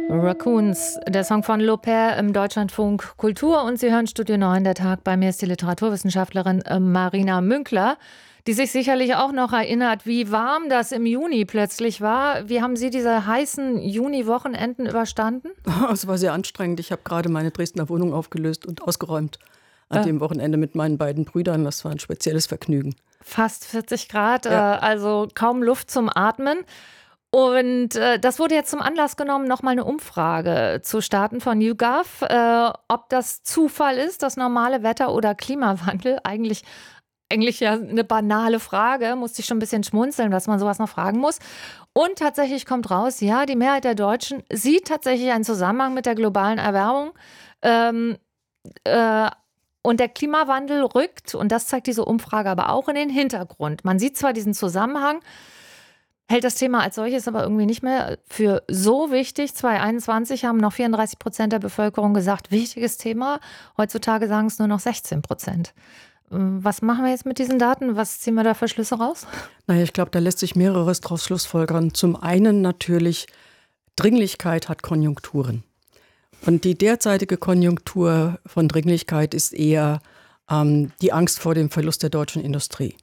Raccoons, der Song von Loper im Deutschlandfunk Kultur. Und Sie hören Studio 9, der Tag. Bei mir ist die Literaturwissenschaftlerin Marina Münkler, die sich sicherlich auch noch erinnert, wie warm das im Juni plötzlich war. Wie haben Sie diese heißen Juni-Wochenenden überstanden? Es war sehr anstrengend. Ich habe gerade meine Dresdner Wohnung aufgelöst und ausgeräumt an dem Wochenende mit meinen beiden Brüdern. Das war ein spezielles Vergnügen. Fast 40 Grad, Ja. also kaum Luft zum Atmen. Und das wurde jetzt zum Anlass genommen, nochmal eine Umfrage zu starten von YouGov, ob das Zufall ist, das normale Wetter oder Klimawandel. Eigentlich ja eine banale Frage, musste ich schon ein bisschen schmunzeln, dass man sowas noch fragen muss. Und tatsächlich kommt raus, ja, die Mehrheit der Deutschen sieht tatsächlich einen Zusammenhang mit der globalen Erwärmung. Ähm, äh, und der Klimawandel rückt, und das zeigt diese Umfrage aber auch, in den Hintergrund. Man sieht zwar diesen Zusammenhang, hält das Thema als solches aber irgendwie nicht mehr für so wichtig. 2021 haben noch 34% der Bevölkerung gesagt, wichtiges Thema. Heutzutage sagen es nur noch 16%. Was machen wir jetzt mit diesen Daten? Was ziehen wir da für Schlüsse raus? Naja, ich glaube, da lässt sich mehreres draus schlussfolgern. Zum einen natürlich, Dringlichkeit hat Konjunkturen. Und die derzeitige Konjunktur von Dringlichkeit ist eher die Angst vor dem Verlust der deutschen Industrie.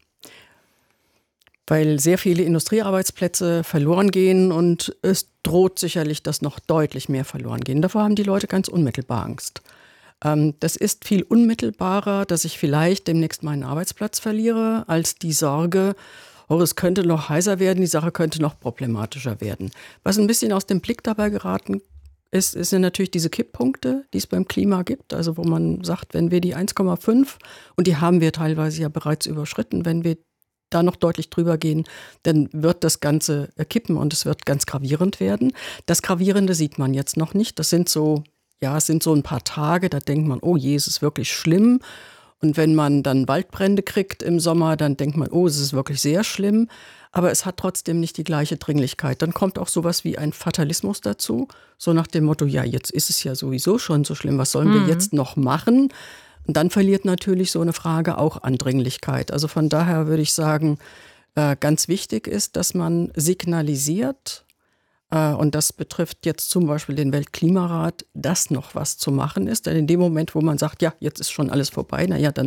Weil sehr viele Industriearbeitsplätze verloren gehen und es droht sicherlich, dass noch deutlich mehr verloren gehen. Davor haben die Leute ganz unmittelbar Angst. Das ist viel unmittelbarer, dass ich vielleicht demnächst meinen Arbeitsplatz verliere, als die Sorge, oh, es könnte noch heißer werden, die Sache könnte noch problematischer werden. Was ein bisschen aus dem Blick dabei geraten ist, sind natürlich diese Kipppunkte, die es beim Klima gibt. Also wo man sagt, wenn wir die 1,5, und die haben wir teilweise ja bereits überschritten, wenn wir da noch deutlich drüber gehen, dann wird das Ganze kippen und es wird ganz gravierend werden. Das Gravierende sieht man jetzt noch nicht. Das sind so, ja, es sind so ein paar Tage, da denkt man, oh je, es ist wirklich schlimm. Und wenn man dann Waldbrände kriegt im Sommer, dann denkt man, oh, es ist wirklich sehr schlimm. Aber es hat trotzdem nicht die gleiche Dringlichkeit. Dann kommt auch sowas wie ein Fatalismus dazu, so nach dem Motto, ja, jetzt ist es ja sowieso schon so schlimm, was sollen wir jetzt noch machen? Und dann verliert natürlich so eine Frage auch an Dringlichkeit. Also von daher würde ich sagen, ganz wichtig ist, dass man signalisiert, und das betrifft jetzt zum Beispiel den Weltklimarat, dass noch was zu machen ist. Denn in dem Moment, wo man sagt, ja, jetzt ist schon alles vorbei, naja, dann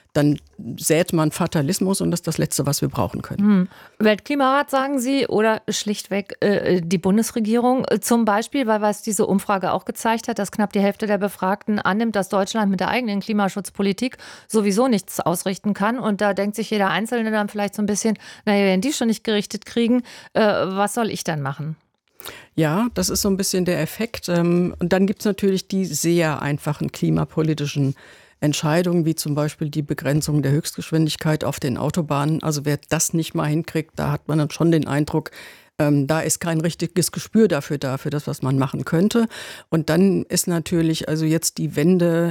sät man Fatalismus und das ist das Letzte, was wir brauchen können. Weltklimarat, sagen Sie, oder schlichtweg die Bundesregierung zum Beispiel, weil was diese Umfrage auch gezeigt hat, dass knapp die Hälfte der Befragten annimmt, dass Deutschland mit der eigenen Klimaschutzpolitik sowieso nichts ausrichten kann. Und da denkt sich jeder Einzelne dann vielleicht so ein bisschen, naja, wenn die schon nicht gerichtet kriegen, was soll ich dann machen? Ja, das ist so ein bisschen der Effekt. Und dann gibt es natürlich die sehr einfachen klimapolitischen Entscheidungen, wie zum Beispiel die Begrenzung der Höchstgeschwindigkeit auf den Autobahnen. Also wer das nicht mal hinkriegt, da hat man dann schon den Eindruck, da ist kein richtiges Gespür dafür für das, was man machen könnte. Und dann ist natürlich also jetzt die Wende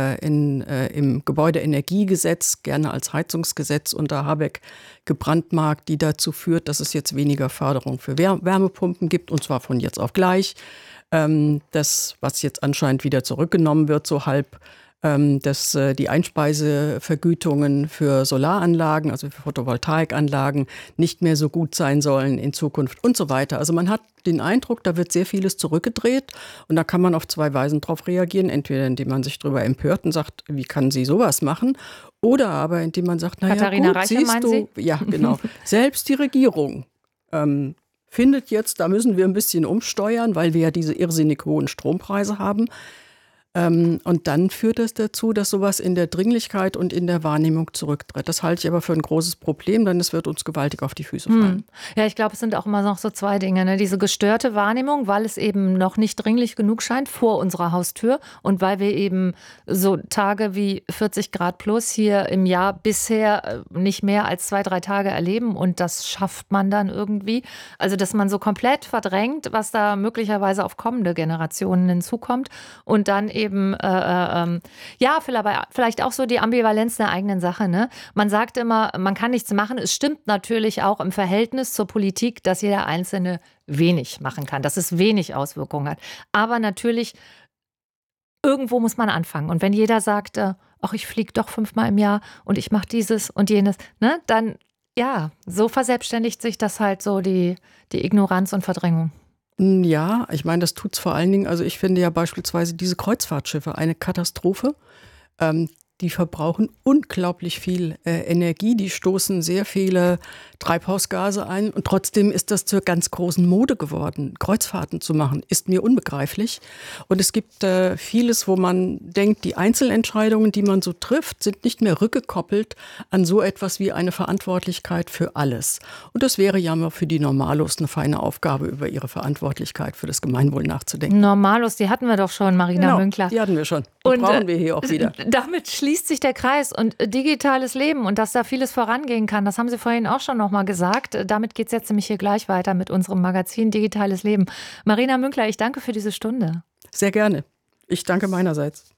im Gebäudeenergiegesetz, gerne als Heizungsgesetz unter Habeck gebrandmarkt, die dazu führt, dass es jetzt weniger Förderung für Wärmepumpen gibt, und zwar von jetzt auf gleich. Das, was jetzt anscheinend wieder zurückgenommen wird, so halb, dass die Einspeisevergütungen für Solaranlagen, also für Photovoltaikanlagen, nicht mehr so gut sein sollen in Zukunft und so weiter. Also man hat den Eindruck, da wird sehr vieles zurückgedreht und da kann man auf zwei Weisen drauf reagieren. Entweder indem man sich darüber empört und sagt, wie kann sie sowas machen? Oder aber indem man sagt, naja, Katharina gut, Reiche, siehst meinen du, Sie? ja genau, selbst die Regierung findet jetzt, da müssen wir ein bisschen umsteuern, weil wir ja diese irrsinnig hohen Strompreise haben. Und dann führt es dazu, dass sowas in der Dringlichkeit und in der Wahrnehmung zurücktritt. Das halte ich aber für ein großes Problem, denn es wird uns gewaltig auf die Füße fallen. Ja, ich glaube, es sind auch immer noch so zwei Dinge. Ne? Diese gestörte Wahrnehmung, weil es eben noch nicht dringlich genug scheint vor unserer Haustür und weil wir eben so Tage wie 40 Grad plus hier im Jahr bisher nicht mehr als 2-3 Tage erleben und das schafft man dann irgendwie. Also, dass man so komplett verdrängt, was da möglicherweise auf kommende Generationen hinzukommt und dann eben ja, vielleicht auch so die Ambivalenz der eigenen Sache. Ne? Man sagt immer, man kann nichts machen. Es stimmt natürlich auch im Verhältnis zur Politik, dass jeder Einzelne wenig machen kann, dass es wenig Auswirkungen hat. Aber natürlich, irgendwo muss man anfangen. Und wenn jeder sagt, ach, ich fliege doch 5-mal im Jahr und ich mache dieses und jenes, ne, dann, ja, so verselbstständigt sich das halt so die Ignoranz und Verdrängung. Ja, ich meine, das tut's vor allen Dingen. Also ich finde ja beispielsweise diese Kreuzfahrtschiffe eine Katastrophe. Die verbrauchen unglaublich viel Energie, die stoßen sehr viele Treibhausgase ein und trotzdem ist das zur ganz großen Mode geworden. Kreuzfahrten zu machen, ist mir unbegreiflich. Und es gibt vieles, wo man denkt, die Einzelentscheidungen, die man so trifft, sind nicht mehr rückgekoppelt an so etwas wie eine Verantwortlichkeit für alles. Und das wäre ja mal für die Normalos eine feine Aufgabe, über ihre Verantwortlichkeit für das Gemeinwohl nachzudenken. Normalos, die hatten wir doch schon, Marina Münkler. Die hatten wir schon. Die brauchen wir hier auch wieder. Damit schließt sich der Kreis und digitales Leben und dass da vieles vorangehen kann, das haben Sie vorhin auch schon noch mal gesagt. Damit geht es jetzt nämlich hier gleich weiter mit unserem Magazin Digitales Leben. Marina Münkler, ich danke für diese Stunde. Sehr gerne. Ich danke meinerseits.